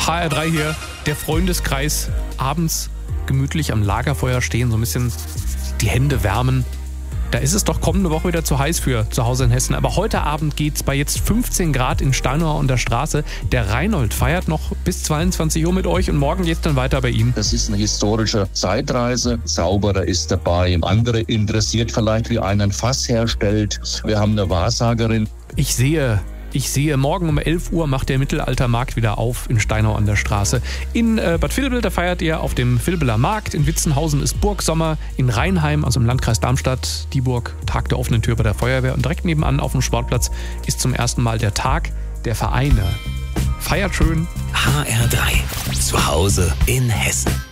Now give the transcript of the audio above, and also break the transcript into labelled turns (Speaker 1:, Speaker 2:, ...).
Speaker 1: HR3 hier, der Freundeskreis, abends gemütlich am Lagerfeuer stehen, so ein bisschen die Hände wärmen. Da ist es doch kommende Woche wieder zu heiß für zu Hause in Hessen. Aber heute Abend geht's bei jetzt 15 Grad in Steinauer an der Straße. Der Reinhold feiert noch bis 22 Uhr mit euch und morgen geht's dann weiter bei ihm.
Speaker 2: Das ist eine historische Zeitreise. Zauberer ist dabei. Andere interessiert vielleicht, wie einer ein Fass herstellt. Wir haben eine Wahrsagerin.
Speaker 1: Ich sehe, morgen um 11 Uhr macht der Mittelaltermarkt wieder auf in Steinau an der Straße. In Bad Vilbel, da feiert ihr auf dem Vilbeler Markt. In Witzenhausen ist Burgsommer. In Rheinheim, also im Landkreis Darmstadt, Dieburg, Tag der offenen Tür bei der Feuerwehr. Und direkt nebenan auf dem Sportplatz ist zum ersten Mal der Tag der Vereine. Feiert schön.
Speaker 3: HR3. Zu Hause in Hessen.